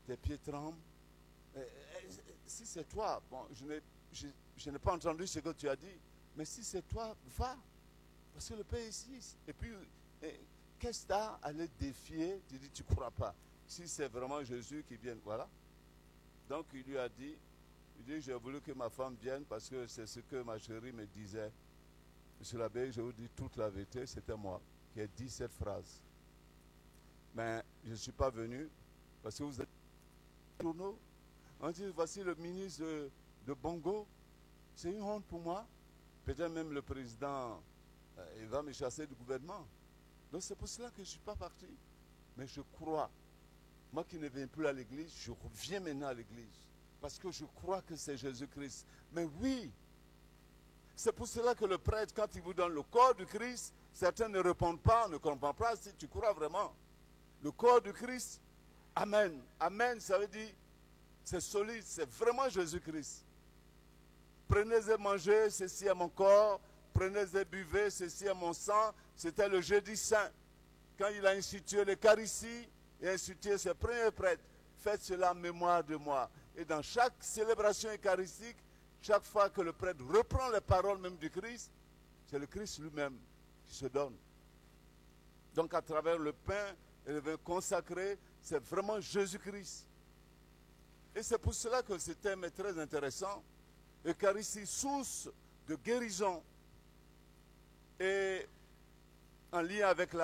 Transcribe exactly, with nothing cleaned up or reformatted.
tes pieds tremblent. Et, et, si c'est toi, bon, je n'ai, je, je n'ai pas entendu ce que tu as dit, mais si c'est toi, va. Parce que le Père est ici. Et puis, et, qu'est-ce que tu as à aller défier? Tu dis, tu ne crois pas. Si c'est vraiment Jésus qui vient, voilà. Donc, il lui a dit, il dit, j'ai voulu que ma femme vienne parce que c'est ce que ma chérie me disait. Monsieur l'abbé, je vous dis toute la vérité, c'était moi qui ai dit cette phrase. Mais je ne suis pas venu parce que vous êtes journaux. On dit, voici le ministre de, de Bongo. C'est une honte pour moi. Peut-être même le président, euh, il va me chasser du gouvernement. Donc c'est pour cela que je ne suis pas parti. Mais je crois. Moi qui ne viens plus à l'église, je reviens maintenant à l'église. Parce que je crois que c'est Jésus-Christ. Mais oui, c'est pour cela que le prêtre, quand il vous donne le corps du Christ, certains ne répondent pas, ne comprennent pas si tu crois vraiment. Le corps du Christ, Amen. Amen, ça veut dire, c'est solide, c'est vraiment Jésus-Christ. Prenez et mangez, ceci est mon corps. Prenez et buvez, ceci est mon sang. C'était le jeudi saint. Quand il a institué l'Eucharistie et institué ses premiers prêtres, faites cela en mémoire de moi. Et dans chaque célébration eucharistique, chaque fois que le prêtre reprend les paroles même du Christ, c'est le Christ lui-même qui se donne. Donc à travers le pain et le vin consacré, c'est vraiment Jésus-Christ. Et c'est pour cela que ce thème est très intéressant. Eucharistie, source de guérison. Et en lien avec la